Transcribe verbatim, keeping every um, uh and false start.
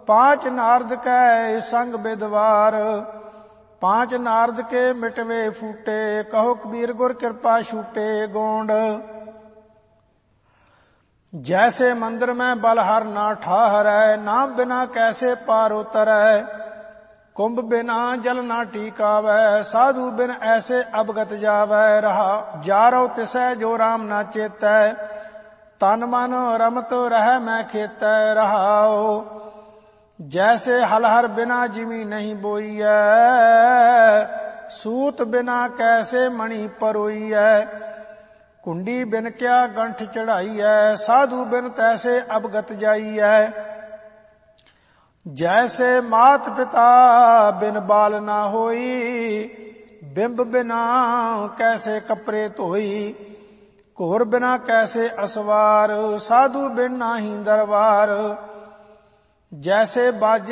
पांच नारद कै संग बिदवार, पांच नारद के मिटवे फूटे, कहो कबीर गुर कृपा छूटे गोंड। जैसे मंदिर में बलहर ना ठहरै, नाम बिना कैसे पार उतरै, कुंभ बिना जल ना टीकावै, साधु बिन ऐसे अवगत जावै। रहा जारो तिसै जो राम ना चेतै, तन मन रमत रह मैं खेतै। रहाओ जैसे हलहर बिना जिमी नहीं बोईऐ, सूत बिना कैसे मणि परोईऐ, कुंडी बिन क्या गंठ चढ़ाईऐ, साधु बिन तैसे अवगत जाईऐ। जैसे मात पिता बिन बाल ना होई, बिंब बिना कैसे कपड़े धोई, घोर बिना कैसे असवार, साधु बिन नाही दरबार। जैसे बाजे